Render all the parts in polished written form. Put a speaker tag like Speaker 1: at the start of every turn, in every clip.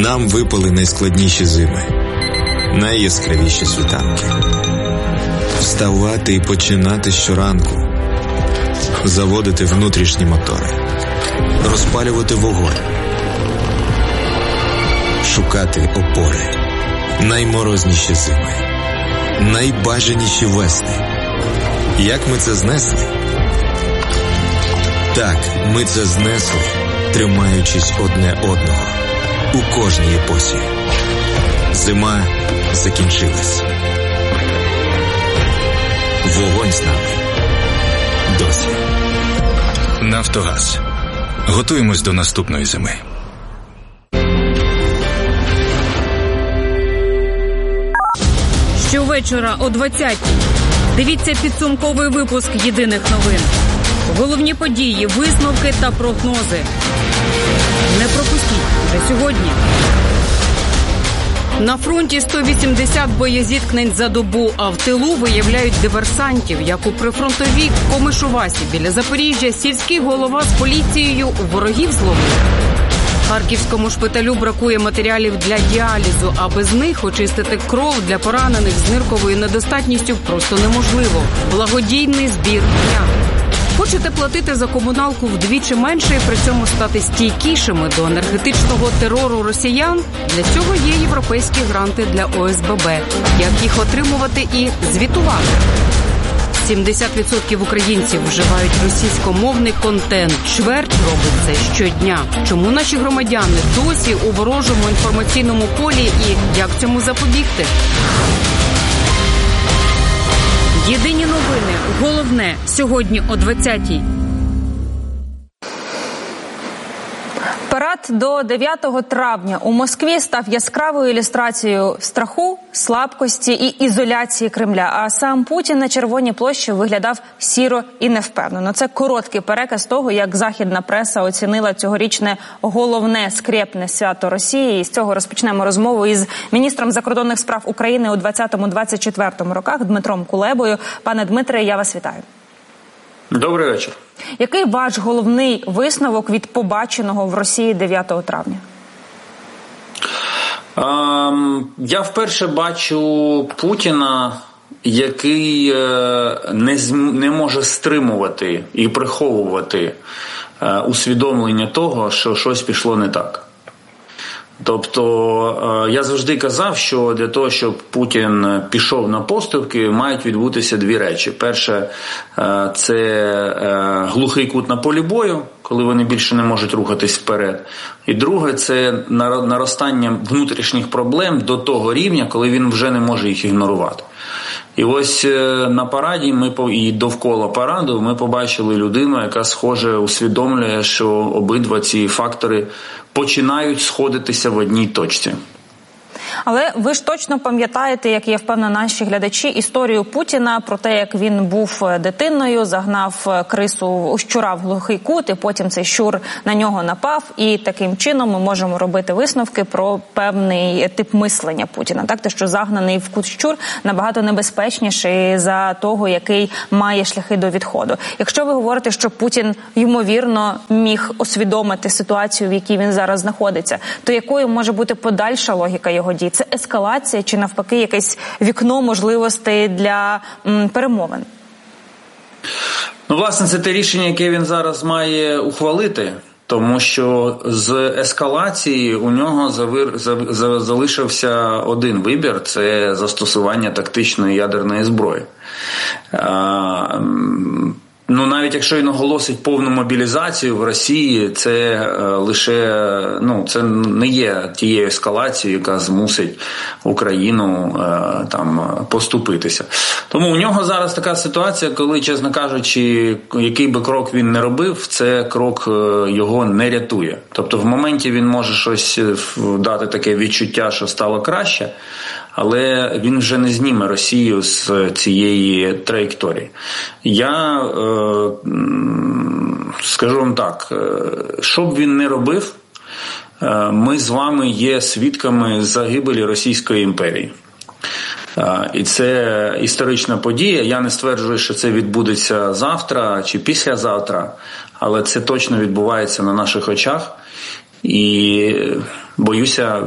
Speaker 1: Нам випали найскладніші зими, найяскравіші світанки. Вставати і починати щоранку, заводити внутрішні мотори, розпалювати вогонь, шукати опори. Найморозніші зими, найбажаніші весни. Як ми це знесли? Так, ми це знесли, тримаючись одне одного у кожній епосі. Зима закінчилась. Вогонь з нами досі.
Speaker 2: Нафтогаз. Готуємось до наступної зими.
Speaker 3: Щовечора о 20-й. Дивіться підсумковий випуск «Єдиних новин». Головні події, висновки та прогнози. Не пропустіть вже сьогодні. На фронті 180 боєзіткнень за добу, а в тилу виявляють диверсантів, як у прифронтовій Комишувасі біля Запоріжжя сільський голова з поліцією ворогів зловив. Харківському шпиталю бракує матеріалів для діалізу, а без них очистити кров для поранених з нирковою недостатністю просто неможливо. Благодійний збір дня. Хочете платити за комуналку вдвічі менше і при цьому стати стійкішими до енергетичного терору росіян? Для цього є європейські гранти для ОСББ. Як їх отримувати і звітувати? 70% українців вживають російськомовний контент. Чверть робить це щодня. Чому наші громадяни досі у ворожому інформаційному полі і як цьому запобігти? Єдині новини. Головне сьогодні о 20-й.
Speaker 4: Парад до 9 травня у Москві став яскравою ілюстрацією страху, слабкості і ізоляції Кремля. А сам Путін на Червоній площі виглядав сіро і невпевнено. Це короткий переказ того, як західна преса оцінила цьогорічне головне скрєпне свято Росії. І з цього розпочнемо розмову із міністром закордонних справ України у 20-24 роках Дмитром Кулебою. Пане Дмитре, я вас вітаю.
Speaker 5: Добрий вечір.
Speaker 4: Який ваш головний висновок від побаченого в Росії 9 травня?
Speaker 5: Я вперше бачу Путіна, який не може стримувати і приховувати усвідомлення того, що щось пішло не так. Тобто, я завжди казав, що для того, щоб Путін пішов на поступки, мають відбутися дві речі. Перше, це глухий кут на полі бою, коли вони більше не можуть рухатись вперед. І друге, це наростання внутрішніх проблем до того рівня, коли він вже не може їх ігнорувати. І ось на параді і довкола параду ми побачили людину, яка, схоже, усвідомлює, що обидва ці фактори починають сходитися в одній точці.
Speaker 4: Але ви ж точно пам'ятаєте, як я впевнена, наші глядачі, історію Путіна про те, як він був дитиною, загнав крису, щура в глухий кут, і потім цей щур на нього напав, і таким чином ми можемо робити висновки про певний тип мислення Путіна. Так, те, що загнаний в кут щур набагато небезпечніший за того, який має шляхи до відходу. Якщо ви говорите, що Путін, ймовірно, міг усвідомити ситуацію, в якій він зараз знаходиться, то якою може бути подальша логіка його дій? Це ескалація чи навпаки якесь вікно можливостей для перемовин?
Speaker 5: Ну, власне, це те рішення, яке він зараз має ухвалити, тому що з ескалації у нього залишився один вибір – це застосування тактичної ядерної зброї. Ну, навіть якщо він оголосить повну мобілізацію в Росії, це лише, це не є тією ескалацією, яка змусить Україну поступитися. Тому у нього зараз така ситуація, коли, чесно кажучи, який би крок він не робив, це крок його не рятує. Тобто в моменті він може щось дати таке відчуття, що стало краще, але він вже не зніме Росію з цієї траєкторії. Я скажу вам так, що б він не робив, ми з вами є свідками загибелі Російської імперії. І це історична подія. Я не стверджую, що це відбудеться завтра чи післязавтра, але це точно відбувається на наших очах. І боюся,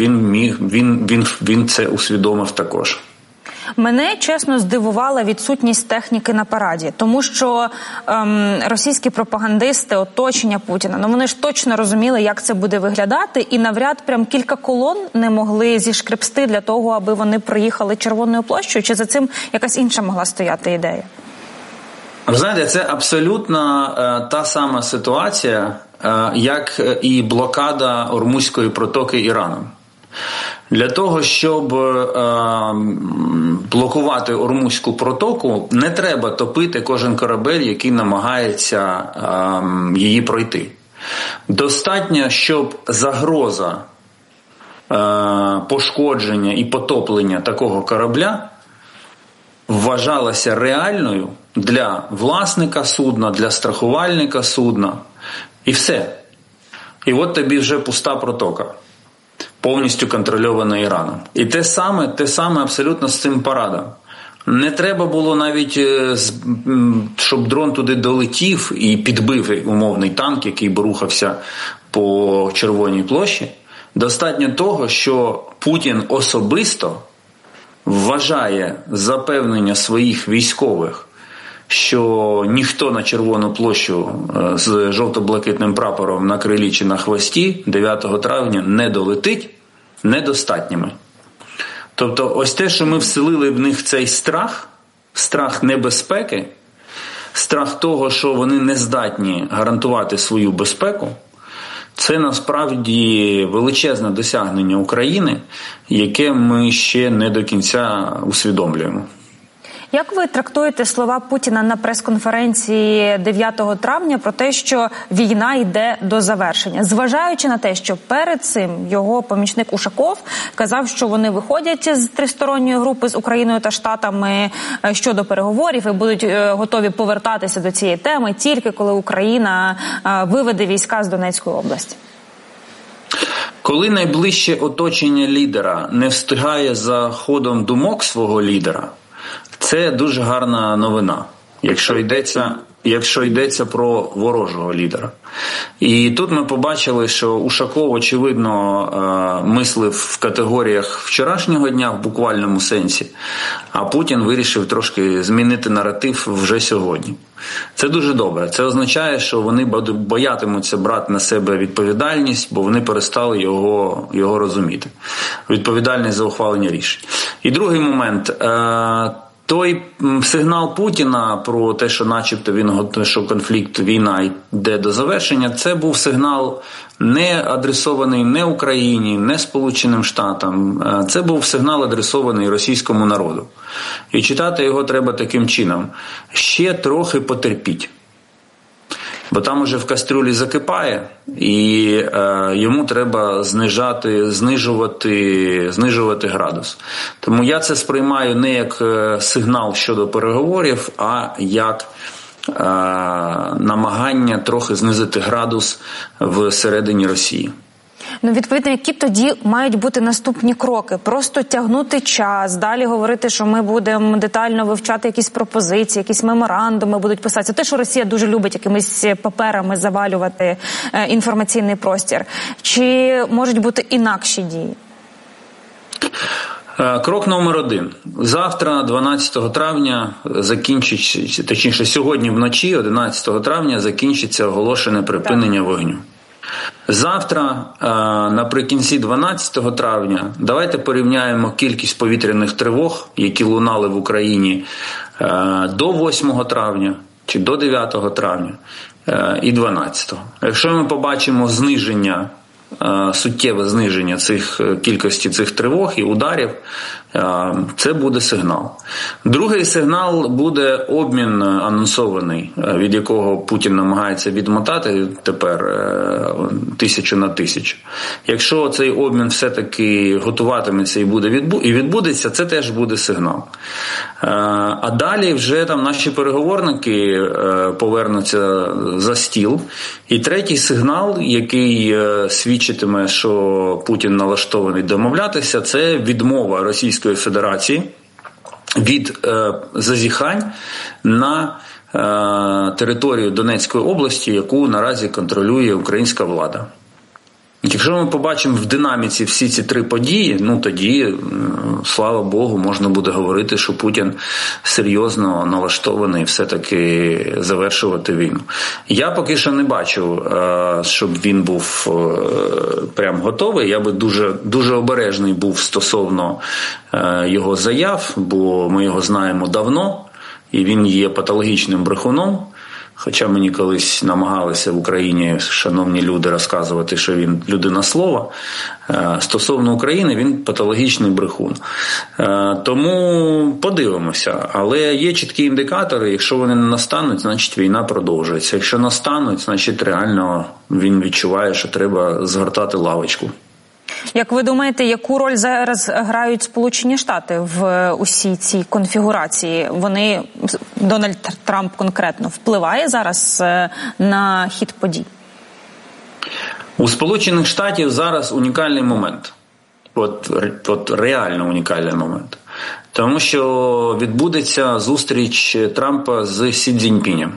Speaker 5: він це усвідомив також.
Speaker 4: Мене, чесно, здивувала відсутність техніки на параді, тому що російські пропагандисти, оточення Путіна, вони ж точно розуміли, як це буде виглядати, і навряд прям кілька колон не могли зішкребсти для того, аби вони проїхали Червоною площею, чи за цим якась інша могла стояти ідея?
Speaker 5: Ви знаєте, це абсолютно та сама ситуація, як і блокада Ормузької протоки Іраном. Для того, щоб блокувати Ормузьку протоку, не треба топити кожен корабель, який намагається її пройти. Достатньо, щоб загроза пошкодження і потоплення такого корабля вважалася реальною для власника судна, для страхувальника судна. І все. І от тобі вже пуста протока, повністю контрольована Іраном. І те саме абсолютно з цим парадом. Не треба було навіть, щоб дрон туди долетів і підбив умовний танк, який би рухався по Червоній площі. Достатньо того, що Путін особисто вважає запевнення своїх військових, що ніхто на Червону площу з жовто-блакитним прапором на крилі чи на хвості 9 травня не долетить, недостатніми. Тобто ось те, що ми вселили в них цей страх небезпеки, страх того, що вони не здатні гарантувати свою безпеку, це насправді величезне досягнення України, яке ми ще не до кінця усвідомлюємо.
Speaker 4: Як ви трактуєте слова Путіна на прес-конференції 9 травня про те, що війна йде до завершення, зважаючи на те, що перед цим його помічник Ушаков казав, що вони виходять з тристоронньої групи з Україною та Штатами щодо переговорів і будуть готові повертатися до цієї теми тільки коли Україна виведе війська з Донецької області?
Speaker 5: Коли найближче оточення лідера не встигає за ходом думок свого лідера, це дуже гарна новина, якщо йдеться про ворожого лідера. І тут ми побачили, що Ушаков, очевидно, мислив в категоріях вчорашнього дня в буквальному сенсі, а Путін вирішив трошки змінити наратив вже сьогодні. Це дуже добре. Це означає, що вони боятимуться брати на себе відповідальність, бо вони перестали його розуміти. Відповідальність за ухвалення рішень. І другий момент – той сигнал Путіна про те, що начебто що конфлікт, війна йде до завершення, це був сигнал не адресований не Україні, не Сполученим Штатам. Це був сигнал адресований російському народу. І читати його треба таким чином. Ще трохи потерпіть. Бо там уже в кастрюлі закипає, і йому треба знижувати градус. Тому я це сприймаю не як сигнал щодо переговорів, а як намагання трохи знизити градус всередині Росії.
Speaker 4: Відповідно, які тоді мають бути наступні кроки? Просто тягнути час, далі говорити, що ми будемо детально вивчати якісь пропозиції, якісь меморандуми будуть писатися. Те, що Росія дуже любить якимись паперами завалювати інформаційний простір. Чи можуть бути інакші дії?
Speaker 5: Крок номер 1. Завтра, 12 травня, сьогодні вночі, 11 травня, закінчиться оголошене припинення вогню. Завтра, наприкінці 12 травня, давайте порівняємо кількість повітряних тривог, які лунали в Україні до 8 травня чи до 9 травня і 12. Якщо ми побачимо суттєве зниження кількості цих тривог і ударів, це буде сигнал. Другий сигнал буде обмін анонсований, від якого Путін намагається відмотати тепер 1000 на 1000. Якщо цей обмін все-таки готуватиметься і відбудеться, це теж буде сигнал. А далі вже там наші переговорники повернуться за стіл. І третій сигнал, який свідчитиме, що Путін налаштований домовлятися, це відмова Російської Федерації від зазіхань на територію Донецької області, яку наразі контролює українська влада. Якщо ми побачимо в динаміці всі ці три події, тоді, слава Богу, можна буде говорити, що Путін серйозно налаштований все-таки завершувати війну. Я поки що не бачу, щоб він був прям готовий. Я би дуже обережний був стосовно його заяв, бо ми його знаємо давно, і він є патологічним брехуном. Хоча мені колись намагалися в Україні шановні люди розказувати, що він людина слова. Стосовно України він патологічний брехун. Тому подивимося. Але є чіткі індикатори. Якщо вони не настануть, значить війна продовжується. Якщо настануть, значить реально він відчуває, що треба згортати лавочку.
Speaker 4: Як ви думаєте, яку роль зараз грають Сполучені Штати в усій цій конфігурації? Дональд Трамп конкретно впливає зараз на хід подій?
Speaker 5: У Сполучених Штатів зараз унікальний момент. От реально унікальний момент. Тому що відбудеться зустріч Трампа з Сі Цзіньпінем.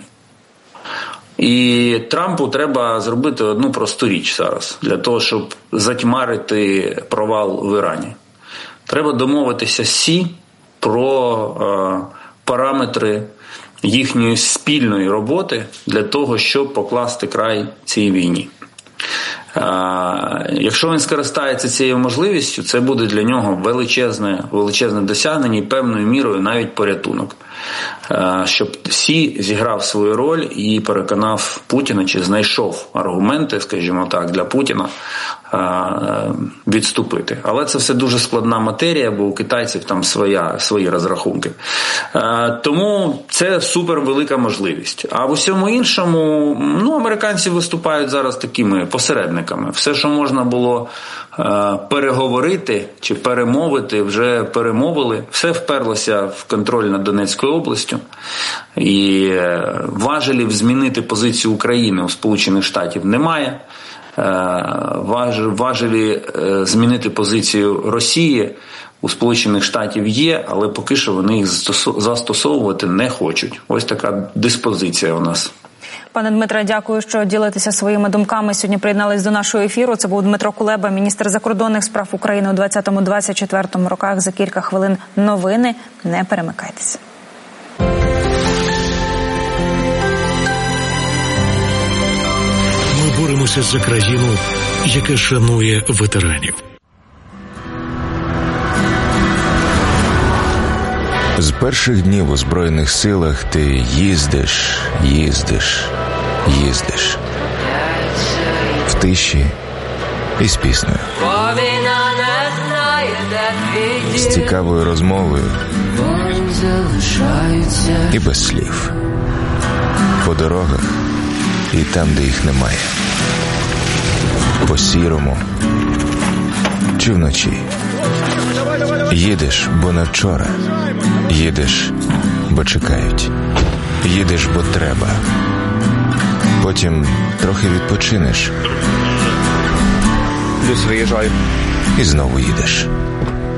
Speaker 5: І Трампу треба зробити одну просту річ зараз, для того, щоб затьмарити провал в Ірані. Треба домовитися з Сі про параметри їхньої спільної роботи для того, щоб покласти край цій війні. Якщо він скористається цією можливістю, це буде для нього величезне досягнення і певною мірою навіть порятунок. Щоб Сі зіграв свою роль і переконав Путіна, чи знайшов аргументи, скажімо так, для Путіна відступити. Але це все дуже складна матерія, бо у китайців там свої розрахунки. Тому це супервелика можливість. А в усьому іншому, американці виступають зараз такими посередниками. Все, що можна було переговорити чи перемовити, вже перемовили. Все вперлося в контроль над Донецькою областю. І важелів змінити позицію України у Сполучених Штатів немає. Важелі змінити позицію Росії у Сполучених Штатів є, але поки що вони їх застосовувати не хочуть. Ось така диспозиція у нас.
Speaker 4: Пане Дмитре, дякую, що ділитеся своїми думками. Сьогодні приєднались до нашого ефіру. Це був Дмитро Кулеба, міністр закордонних справ України у 2020-2024 роках. За кілька хвилин новини. Не перемикайтеся.
Speaker 6: Ми боремося за країну, яка шанує ветеранів.
Speaker 2: З перших днів у Збройних силах ти їздиш. В тиші і з піснею. З цікавою розмовою і без слів. По дорогах і там, де їх немає. По сірому чи вночі. Їдеш, бо не вчора. Їдеш, бо чекають. Їдеш, бо треба. Потім трохи відпочинеш.
Speaker 7: Плюс виїжджаю.
Speaker 2: І знову їдеш.